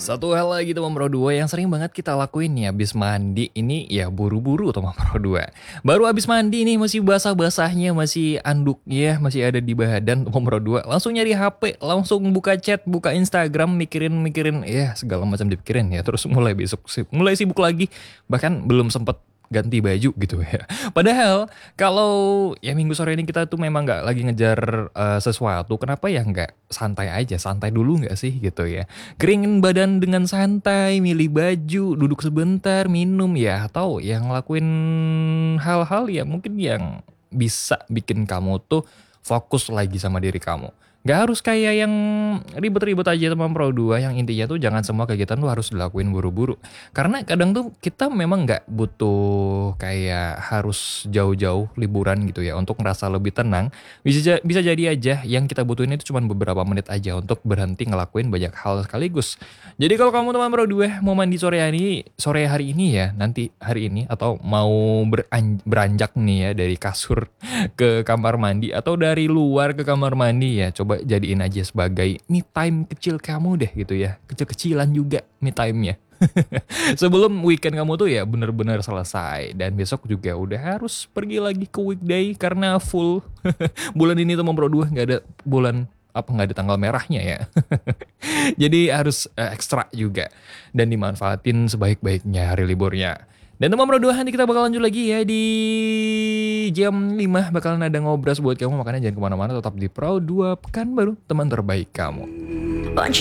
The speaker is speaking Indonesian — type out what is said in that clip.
Satu hal lagi teman Pro 2 yang sering banget kita lakuin nih abis mandi ini ya buru-buru teman Pro 2. Baru abis mandi nih masih basah-basahnya, masih anduknya, masih ada di badan teman Pro 2. Langsung nyari HP, langsung buka chat, buka Instagram, mikirin-mikirin ya segala macam dipikirin ya. Terus mulai sibuk lagi, bahkan belum sempet ganti baju gitu ya. Padahal kalau ya minggu sore ini kita tuh memang nggak lagi ngejar sesuatu, kenapa ya nggak santai aja, santai dulu nggak sih gitu ya. Keringin badan dengan santai, milih baju, duduk sebentar, minum ya, atau yang ngelakuin hal-hal ya mungkin yang bisa bikin kamu tuh fokus lagi sama diri kamu. Gak harus kayak yang ribet-ribet aja teman Pro 2, yang intinya tuh jangan semua kegiatan tuh harus dilakuin buru-buru. Karena kadang tuh kita memang gak butuh kayak harus jauh-jauh liburan gitu ya untuk ngerasa lebih tenang. Bisa jadi aja yang kita butuhin itu cuma beberapa menit aja untuk berhenti ngelakuin banyak hal sekaligus. Jadi kalau kamu teman Pro 2 mau mandi sore hari ini ya, nanti hari ini, atau mau beranjak nih ya dari kasur ke kamar mandi atau dari luar ke kamar mandi ya, coba jadiin aja sebagai me time kecil kamu deh gitu ya, kecil-kecilan juga me time-nya. Sebelum weekend kamu tuh ya bener-bener selesai, dan besok juga udah harus pergi lagi ke weekday karena full. Bulan ini tuh Bro 2 nggak ada nggak ada tanggal merahnya ya. Jadi harus ekstra juga dan dimanfaatin sebaik-baiknya hari liburnya. Dan teman Pro 2, nanti kita bakal lanjut lagi ya di jam 5 bakalan ada ngobras buat kamu, makanya jangan kemana-mana, tetap di Pro 2 Pekanbaru, teman terbaik kamu.